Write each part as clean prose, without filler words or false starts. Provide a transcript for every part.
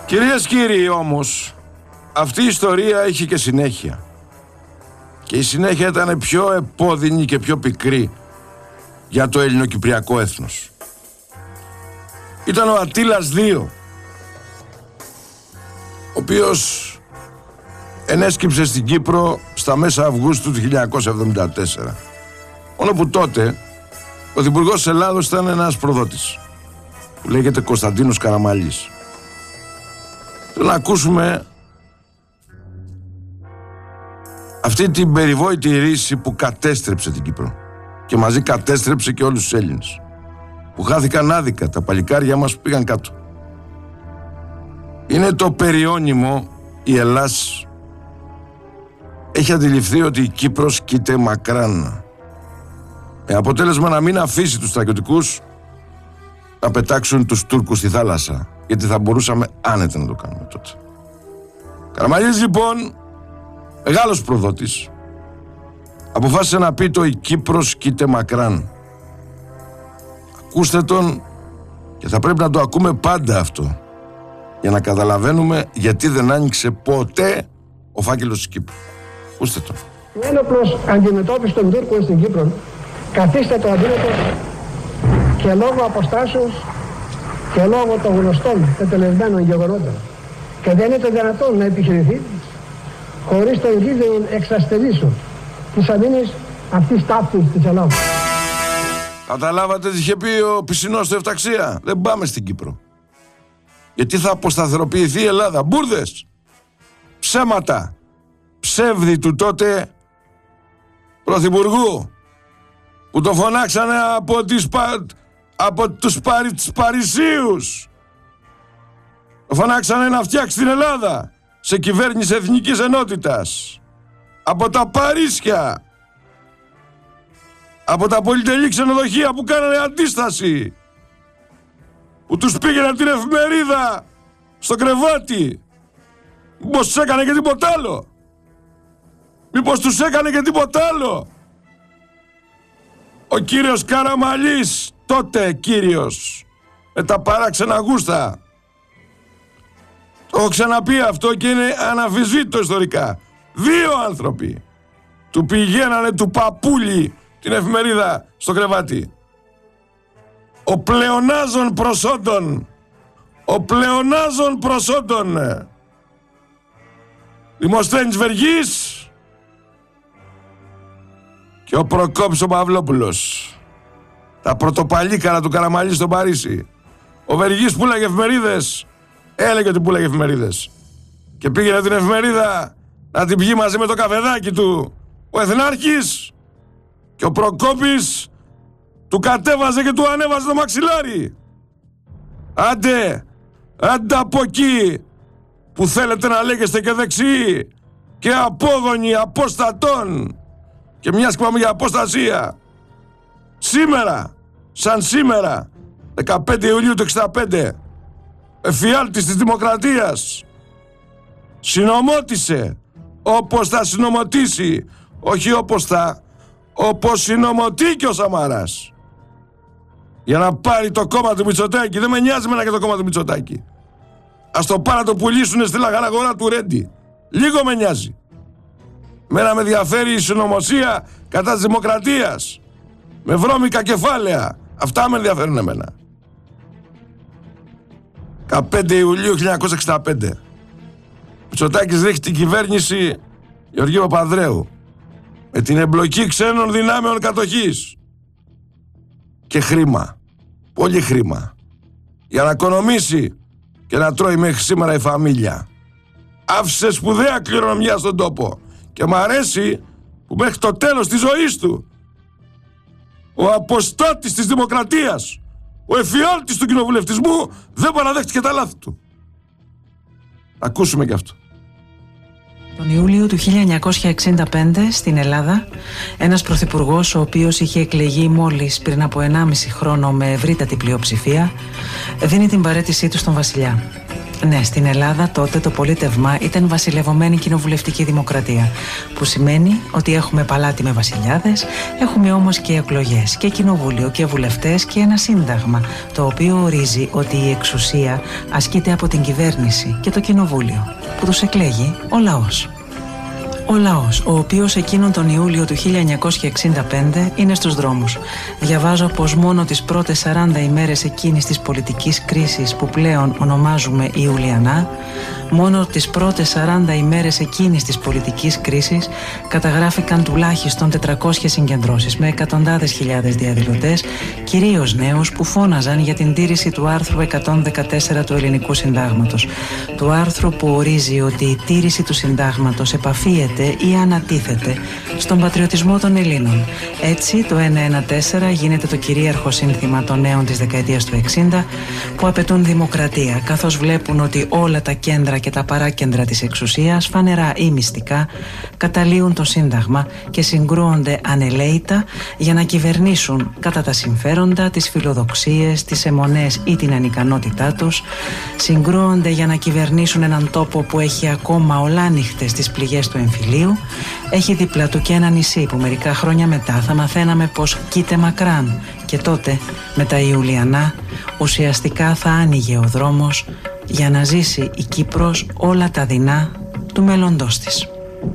Κυρίες και κύριοι, όμως, αυτή η ιστορία έχει και συνέχεια. Και η συνέχεια ήταν πιο επώδυνη και πιο πικρή για το ελληνοκυπριακό έθνος. Ήταν ο Αττήλας II, ο οποίος ενέσκυψε στην Κύπρο στα μέσα Αυγούστου του 1974. Μόνο που τότε ο Πρωθυπουργός της Ελλάδος ήταν ένας προδότης που λέγεται Κωνσταντίνος Καραμαλής. Θέλω να ακούσουμε αυτή την περιβόητη ρίση που κατέστρεψε την Κύπρο και μαζί κατέστρεψε και όλους τους Έλληνες που χάθηκαν άδικα, τα παλικάρια μας που πήγαν κάτω. Είναι το περιώνυμο η Ελλάς έχει αντιληφθεί ότι η Κύπρος κοίται μακράν, με αποτέλεσμα να μην αφήσει τους στρατιωτικούς να πετάξουν τους Τούρκους στη θάλασσα, γιατί θα μπορούσαμε άνετα να το κάνουμε τότε. Καραμαλής λοιπόν, μεγάλος προδότης, αποφάσισε να πει το «Η Κύπρος κοίται μακράν». Ακούστε τον και θα πρέπει να το ακούμε πάντα αυτό, για να καταλαβαίνουμε γιατί δεν άνοιξε ποτέ ο φάκελος της Κύπρου. Ακούστε τον. Η ένοπλος αντιμετώπιση των Τούρκων στην Κύπρο καθίσταται αδύνατο και λόγω αποστάσεως και λόγω των γνωστών τετελεσμένων γεγονότων, και δεν είναι δυνατόν να επιχειρηθεί χωρίς τον κίνδυνο εξαστερήσεων της αμήνης αυτής ταύτης της Ελλάδας. Καταλάβατε τι είχε πει ο Πισινός στο Εφταξία? Δεν πάμε στην Κύπρο, γιατί θα αποσταθεροποιηθεί η Ελλάδα. Μπούρδες, ψέματα, ψεύδι του τότε πρωθυπουργού που το φωνάξανε από τους Παρισίους. Το φωνάξανε να φτιάξει την Ελλάδα σε κυβέρνηση εθνικής ενότητας από τα Παρίσια, από τα πολυτελή ξενοδοχεία που κάνανε αντίσταση, που τους πήγαινε την εφημερίδα στο κρεβάτι. Μήπως τους έκανε και τίποτα άλλο? Μήπως τους έκανε και τίποτα άλλο? Ο κύριος Καραμαλής, τότε κύριος, με τα παράξενα γούστα. Το έχω ξαναπεί αυτό και είναι αναμφισβήτητο ιστορικά. Δύο άνθρωποι του πηγαίνανε του παπούλι την εφημερίδα στο κρεβάτι. Ο πλεονάζων προσόντων, ο πλεονάζων προσόντων Δημοσθένης Βεργής και ο Προκόπης ο Παυλόπουλος, τα πρωτοπαλίκαρα του Καραμαλή στο Παρίσι. Ο Βεργής πουλάγε εφημερίδες, έλεγε ότι πουλάγε εφημερίδες, και πήγαινε την εφημερίδα να την πιει μαζί με το καφεδάκι του ο Εθνάρχης, και ο Προκόπης του κατέβαζε και του ανέβαζε το μαξιλάρι. Άντε από εκεί που θέλετε να λέγεστε και δεξιοί και απόγονοι απόστατων, και μιας και πάμε για αποστασία, σήμερα, σαν σήμερα, 15 Ιουλίου του 65, εφιάλτης της Δημοκρατίας, συνομότησε όπως θα συνομωτήσει, όχι όπως συνομωτεί και ο Σαμαράς, για να πάρει το κόμμα του Μητσοτάκη. Δεν με νοιάζει μένα και το κόμμα του Μητσοτάκη. Ας το πάρει να το πουλήσουνε στη λαγαναγορά του Ρέντι. Λίγο με νοιάζει. Μένα με ενδιαφέρει η συνωμοσία κατά της δημοκρατίας, με βρώμικα κεφάλαια. Αυτά με ενδιαφέρουν εμένα. 15 Ιουλίου 1965. Μητσοτάκης ρίχνει την κυβέρνηση Γεωργίου Παπανδρέου με την εμπλοκή ξένων δυνάμεων κατοχής και χρήμα, πολύ χρήμα, για να οικονομήσει και να τρώει μέχρι σήμερα η φαμίλια. Άφησε σπουδαία κληρονομιά στον τόπο και μ' αρέσει που μέχρι το τέλος της ζωής του ο αποστάτης της δημοκρατίας, ο εφιάλτης του κοινοβουλευτισμού, δεν παραδέχτηκε τα λάθη του. Ακούσουμε και αυτό. Τον Ιούλιο του 1965 στην Ελλάδα, ένας πρωθυπουργός, ο οποίος είχε εκλεγεί μόλις πριν από 1,5 χρόνο με ευρύτατη πλειοψηφία, δίνει την παραίτησή του στον βασιλιά. Ναι, στην Ελλάδα τότε το πολίτευμα ήταν βασιλευωμένη κοινοβουλευτική δημοκρατία, που σημαίνει ότι έχουμε παλάτι με βασιλιάδες, έχουμε όμως και εκλογές και κοινοβούλιο και βουλευτές και ένα σύνταγμα, το οποίο ορίζει ότι η εξουσία ασκείται από την κυβέρνηση και το κοινοβούλιο, που τους εκλέγει ο λαός. Ο λαός, ο οποίος εκείνον τον Ιούλιο του 1965 είναι στους δρόμους. Διαβάζω πως μόνο τις πρώτες 40 ημέρες εκείνης της πολιτικής κρίσης που πλέον ονομάζουμε Ιουλιανά, μόνο τις πρώτες 40 ημέρες εκείνης της πολιτικής κρίσης καταγράφηκαν τουλάχιστον 400 συγκεντρώσεις με εκατοντάδες χιλιάδες διαδηλωτές, κυρίως νέους που φώναζαν για την τήρηση του άρθρου 114 του Ελληνικού Συντάγματος. Του άρθρου που ορίζει ότι η τήρηση του Συντάγματος επαφίεται ή ανατίθεται στον πατριωτισμό των Ελλήνων. Έτσι το 114 γίνεται το κυρίαρχο σύνθημα των νέων της δεκαετίας του 60 που απαιτούν δημοκρατία, καθώς βλέπουν ότι όλα τα κέντρα και τα παράκεντρα της εξουσίας, φανερά ή μυστικά, καταλύουν το Σύνταγμα και συγκρούονται ανελαίητα για να κυβερνήσουν κατά τα συμφέροντα, τις φιλοδοξίες, τις αιμονές ή την ανικανότητά τους, συγκρούονται για να κυβερνήσουν έναν τόπο που έχει ακόμα ολάνυχτες τις πληγές του εμφυλίου, έχει δίπλα του και ένα νησί που μερικά χρόνια μετά θα μαθαίναμε πως κοίται μακράν, και τότε με τα Ιουλιανά ουσιαστικά θα άνοιγε ο δρόμος για να ζήσει η Κύπρος όλα τα δεινά του μέλλοντός της.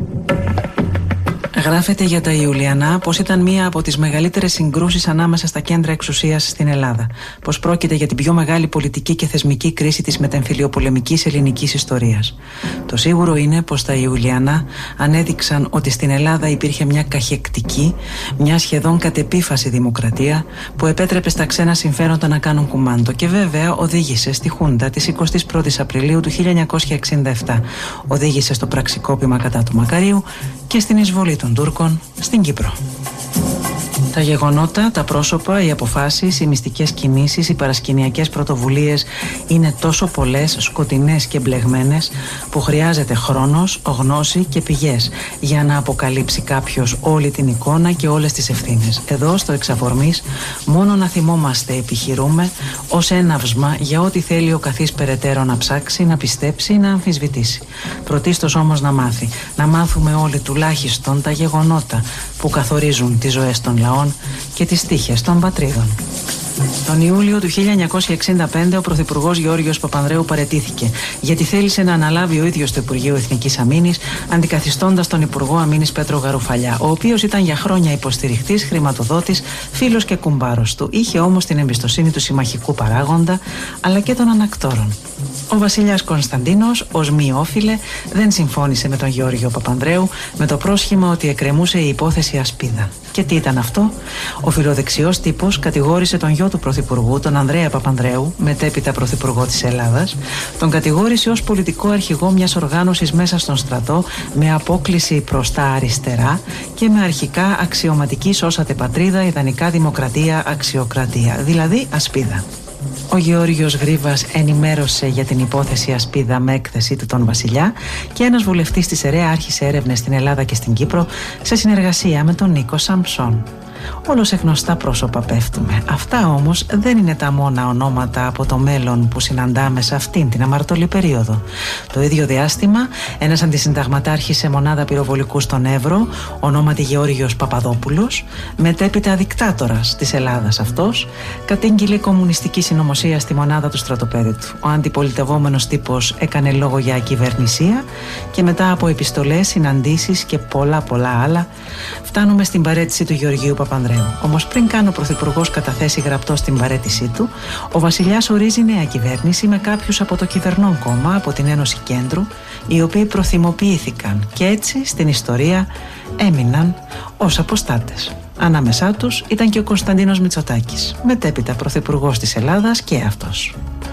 Γράφεται για τα Ιουλιανά πως ήταν μία από τις μεγαλύτερες συγκρούσεις ανάμεσα στα κέντρα εξουσίας στην Ελλάδα, πως πρόκειται για την πιο μεγάλη πολιτική και θεσμική κρίση της μετεμφυλιοπολεμικής ελληνικής ιστορίας. Το σίγουρο είναι πως τα Ιουλιανά ανέδειξαν ότι στην Ελλάδα υπήρχε μια καχεκτική, μια σχεδόν κατ' επίφαση δημοκρατία που επέτρεπε στα ξένα συμφέροντα να κάνουν κουμάντο και βέβαια οδήγησε στη Χούντα της 21ης Απριλίου του 1967. Οδήγησε στο πραξικόπημα κατά του Μακαρίου και στην εισβολή των Τούρκων στην Κύπρο. Τα γεγονότα, τα πρόσωπα, οι αποφάσεις, οι μυστικές κινήσεις, οι παρασκηνιακές πρωτοβουλίες είναι τόσο πολλές, σκοτεινές και μπλεγμένες που χρειάζεται χρόνος, γνώση και πηγές για να αποκαλύψει κάποιος όλη την εικόνα και όλες τις ευθύνες. Εδώ στο Εξαφορμής μόνο να θυμόμαστε επιχειρούμε ως έναυσμα για ό,τι θέλει ο καθής περαιτέρω να ψάξει, να πιστέψει, να αμφισβητήσει. Πρωτίστως όμως να μάθει, να μάθουμε όλοι τουλάχιστον τα γεγονότα που καθορίζουν τις ζωές των λαών και τις τύχες των πατρίδων. Τον Ιούλιο του 1965 ο Πρωθυπουργός Γεώργιος Παπανδρέου παραιτήθηκε γιατί θέλησε να αναλάβει ο ίδιος το Υπουργείο Εθνικής Αμήνης, αντικαθιστώντας τον Υπουργό Αμήνης Πέτρο Γαρουφαλιά, ο οποίος ήταν για χρόνια υποστηριχτής, χρηματοδότης, φίλος και κουμπάρος του. Είχε όμως την εμπιστοσύνη του συμμαχικού παράγοντα αλλά και των ανακτόρων. Ο βασιλιάς Κωνσταντίνος, ως μη όφιλε, δεν συμφώνησε με τον Γεώργιο Παπανδρέου με το πρόσχημα ότι εκκρεμούσε η υπόθεση Ασπίδα. Και τι ήταν αυτό? Ο φιλοδεξιός τύπος κατηγόρησε τον γιο του Πρωθυπουργού, τον Ανδρέα Παπανδρέου, μετέπειτα Πρωθυπουργό της Ελλάδας, τον κατηγόρησε ως πολιτικό αρχηγό μιας οργάνωσης μέσα στον στρατό με απόκλιση προς τα αριστερά και με αρχικά αξιωματική σώσατε πατρίδα, ιδανικά δημοκρατία, αξιοκρατία, δηλαδή Ασπίδα. Ο Γεώργιος Γρίβας ενημέρωσε για την υπόθεση Ασπίδα με έκθεσή του τον βασιλιά και ένας βουλευτής της ΕΡΕΑ άρχισε έρευνες στην Ελλάδα και στην Κύπρο σε συνεργασία με τον Νίκο Σαμψόν. Όλο σε γνωστά πρόσωπα πέφτουμε. Αυτά όμως δεν είναι τα μόνα ονόματα από το μέλλον που συναντάμε σε αυτήν την αμαρτωλή περίοδο. Το ίδιο διάστημα, ένας αντισυνταγματάρχης σε μονάδα πυροβολικού στον Εύρο, ονόματι Γεώργιος Παπαδόπουλος, μετέπειτα δικτάτορας της Ελλάδας αυτός, κατήγγειλε κομμουνιστική συνωμοσία στη μονάδα του στρατοπέδι του. Ο αντιπολιτευόμενος τύπος έκανε λόγο για ακυβερνησία και μετά από επιστολές, συναντήσεις και πολλά άλλα, φτάνουμε στην παραίτηση του Γεωργίου Παπανδρέου. Όμως πριν καν ο Πρωθυπουργός καταθέσει γραπτό στην παραίτησή του, ο βασιλιάς ορίζει νέα κυβέρνηση με κάποιους από το κυβερνών κόμμα, από την Ένωση Κέντρου, οι οποίοι προθυμοποιήθηκαν και έτσι στην ιστορία έμειναν ως αποστάτες. Ανάμεσά τους ήταν και ο Κωνσταντίνος Μητσοτάκης, μετέπειτα Πρωθυπουργός της Ελλάδας και αυτός.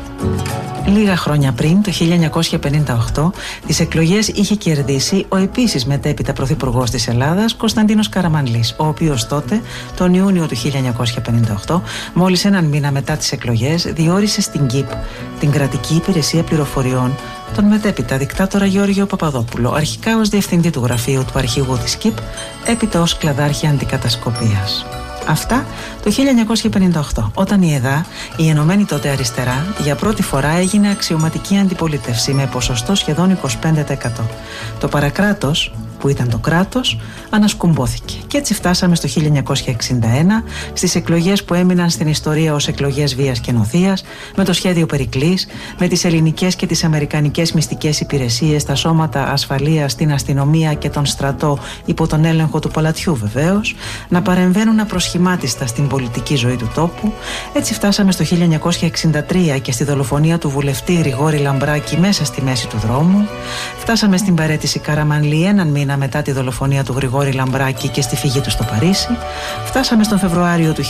Λίγα χρόνια πριν, το 1958, τις εκλογές είχε κερδίσει ο επίσης μετέπειτα Πρωθυπουργός της Ελλάδας, Κωνσταντίνος Καραμανλής, ο οποίος τότε, τον Ιούνιο του 1958, μόλις έναν μήνα μετά τις εκλογές, διόρισε στην ΚΙΠ, την Κρατική Υπηρεσία Πληροφοριών, τον μετέπειτα δικτάτορα Γεώργιο Παπαδόπουλο, αρχικά ως διευθυντή του γραφείου του αρχηγού της ΚΙΠ, έπειτα ως κλαδάρχη αντικατασκοπίας. Αυτά το 1958, όταν η ΕΔΑ, η Ενωμένη τότε Αριστερά, για πρώτη φορά έγινε αξιωματική αντιπολίτευση με ποσοστό σχεδόν 25%. Το παρακράτος, που ήταν το κράτος, ανασκουμπώθηκε. Και έτσι φτάσαμε στο 1961, στις εκλογές που έμειναν στην ιστορία ως εκλογές βίας και νοθείας, με το σχέδιο Περικλής, με τις ελληνικές και τις αμερικανικές μυστικές υπηρεσίες, τα σώματα ασφαλείας, την αστυνομία και τον στρατό υπό τον έλεγχο του παλατιού βεβαίως, να παρεμβαίνουν απροσχημάτιστα στην πολιτική ζωή του τόπου. Έτσι φτάσαμε στο 1963 και στη δολοφονία του βουλευτή Γρηγόρη Λαμπράκη μέσα στη μέση του δρόμου. Φτάσαμε στην παραίτηση Καραμανλή έναν μήνα μετά τη δολοφονία του Γρηγόρη Λαμπράκη και στη φυγή του στο Παρίσι. Φτάσαμε στον Φεβρουάριο του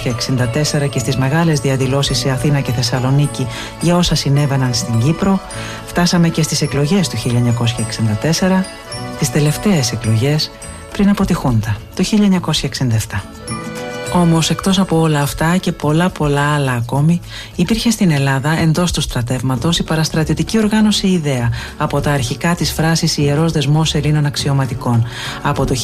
1964 και στις μεγάλες διαδηλώσεις σε Αθήνα και Θεσσαλονίκη για όσα συνέβαιναν στην Κύπρο. Φτάσαμε και στις εκλογές του 1964, τις τελευταίες εκλογές πριν από τη Χούντα, το 1967. Όμως εκτός από όλα αυτά και πολλά άλλα ακόμη, υπήρχε στην Ελλάδα εντός του στρατεύματος η παραστρατιωτική οργάνωση Ιδέα, από τα αρχικά της φράσης Ιερός Δεσμός Ελλήνων Αξιωματικών. Από το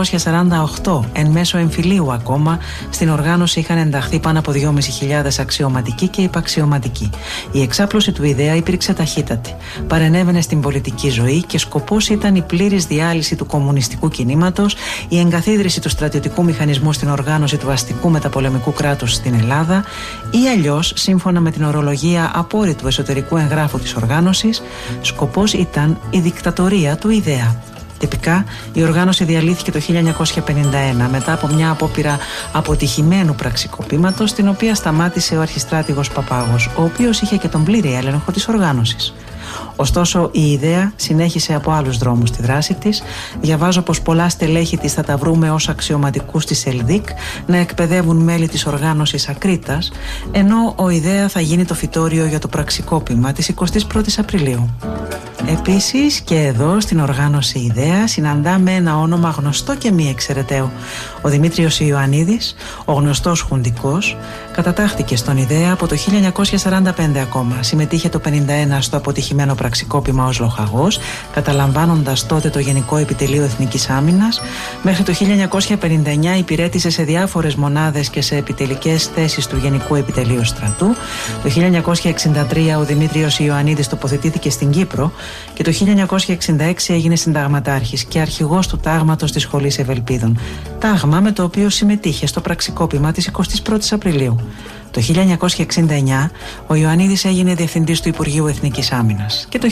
1948, εν μέσω εμφυλίου ακόμα, στην οργάνωση είχαν ενταχθεί πάνω από 2.500 αξιωματικοί και υπαξιωματικοί. Η εξάπλωση του Ιδέα υπήρξε ταχύτατη. Παρενέβαινε στην πολιτική ζωή και σκοπός ήταν η πλήρης διάλυση του κομμουνιστικού κινήματος, η εγκαθίδρυση του στρατιωτικού μηχανισμού στην οργάνωση του αστικού μεταπολεμικού κράτους στην Ελλάδα, ή αλλιώς, σύμφωνα με την ορολογία απόρριτου εσωτερικού εγγράφου της οργάνωσης, σκοπός ήταν η δικτατορία του Ιδέα. Τυπικά, η οργάνωση διαλύθηκε το 1951 μετά από μια απόπειρα αποτυχημένου πραξικοπήματος, την οποία σταμάτησε ο αρχιστράτηγος Παπάγος, ο οποίος είχε και τον πλήρη έλεγχο της οργάνωσης. Ωστόσο, η Ιδέα συνέχισε από άλλους δρόμους τη δράση της. Διαβάζω πως πολλά στελέχη της θα τα βρούμε ως αξιωματικούς της ΕΛΔΙΚ να εκπαιδεύουν μέλη της οργάνωσης Ακρίτας, ενώ ο Ιδέα θα γίνει το φυτόριο για το πραξικόπημα της 21ης Απριλίου. Επίσης και εδώ στην οργάνωση Ιδέα συναντάμε ένα όνομα γνωστό και μη εξαιρεταίο. Ο Δημήτριος Ιωαννίδης, ο γνωστός Χουντικός, κατατάχθηκε στον Ιδέα από το 1945 ακόμα. Συμμετείχε το 1951 στο αποτυχημένο πραξικόπημα ως λοχαγός, καταλαμβάνοντας τότε το Γενικό Επιτελείο Εθνικής Άμυνας. Μέχρι το 1959 υπηρέτησε σε διάφορες μονάδες και σε επιτελικές θέσεις του Γενικού Επιτελείου Στρατού. Το 1963 ο Δημήτριος Ιωαννίδης τοποθετήθηκε στην Κύπρο και το 1966 έγινε συνταγματάρχης και αρχηγός του τάγματος της Σχολής Ευελπίδων. Τάγμα με το οποίο συμμετείχε στο πραξικόπημα της 21ης Απριλίου. Το 1969 ο Ιωαννίδης έγινε διευθυντής του Υπουργείου Εθνικής Άμυνας και το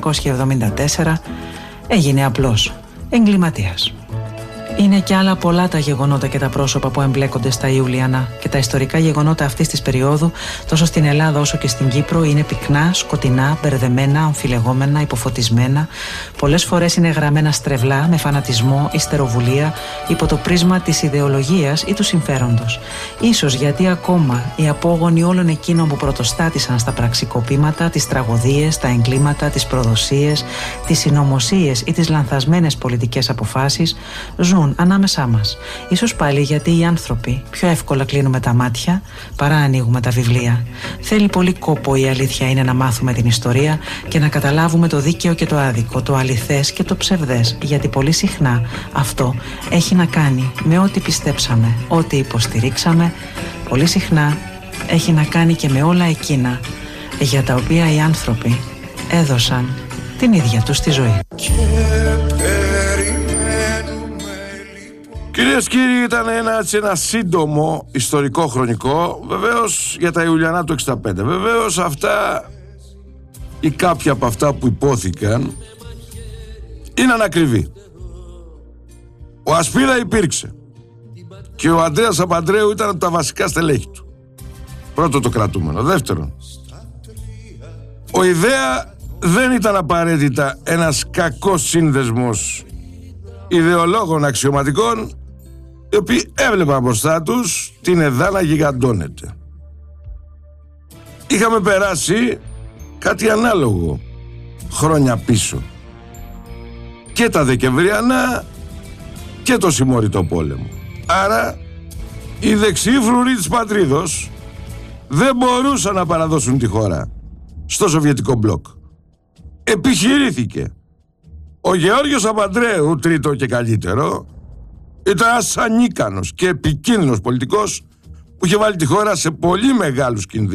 1974 έγινε απλώς εγκληματίας. Είναι και άλλα πολλά τα γεγονότα και τα πρόσωπα που εμπλέκονται στα Ιουλιανά, και τα ιστορικά γεγονότα αυτής της περίοδου, τόσο στην Ελλάδα όσο και στην Κύπρο, είναι πυκνά, σκοτεινά, μπερδεμένα, αμφιλεγόμενα, υποφωτισμένα. Πολλές φορές είναι γραμμένα στρεβλά, με φανατισμό, ιστεροβουλία, υπό το πρίσμα της ιδεολογίας ή του συμφέροντος. Ίσως γιατί ακόμα οι απόγονοι όλων εκείνων που πρωτοστάτησαν στα πραξικοπήματα, τις τραγωδίες, τα εγκλήματα, τις προδοσίες, τις συνωμοσίες ή τις λανθασμένες πολιτικές αποφάσεις ζουν ανάμεσά μας. Ίσως πάλι γιατί οι άνθρωποι πιο εύκολα κλείνουμε τα μάτια παρά ανοίγουμε τα βιβλία. Θέλει πολύ κόπο, η αλήθεια είναι, να μάθουμε την ιστορία και να καταλάβουμε το δίκαιο και το άδικο, το αληθές και το ψευδές, γιατί πολύ συχνά αυτό έχει να κάνει με ό,τι πιστέψαμε, ό,τι υποστηρίξαμε. Πολύ συχνά έχει να κάνει και με όλα εκείνα για τα οποία οι άνθρωποι έδωσαν την ίδια τους τη ζωή. Κυρίες και κύριοι, ήταν ένα σύντομο ιστορικό χρονικό, βεβαίως για τα Ιουλιανά του 65. Βεβαίως αυτά ή κάποια από αυτά που υπόθηκαν είναι ανακριβή. Ο Ασπίδα υπήρξε και ο Ανδρέας Παπανδρέου ήταν από τα βασικά στελέχη του. Πρώτο το κρατούμενο. Δεύτερον, ο Ιδέα δεν ήταν απαραίτητα ένας κακός σύνδεσμος ιδεολόγων αξιωματικών, οι οποίοι έβλεπαν μπροστά τους την ΕΔΑ να γιγαντώνεται. Είχαμε περάσει κάτι ανάλογο χρόνια πίσω. Και τα Δεκεμβριανά και το Συμμορητό Πόλεμο. Άρα οι δεξιοί φρουροί της πατρίδος δεν μπορούσαν να παραδώσουν τη χώρα στο Σοβιετικό μπλοκ. Επιχειρήθηκε ο Γεώργιος Παπανδρέου, τρίτο και καλύτερο, Ήταν ένας ανίκανος και επικίνδυνος πολιτικός που είχε βάλει τη χώρα σε πολύ μεγάλους κινδύνους.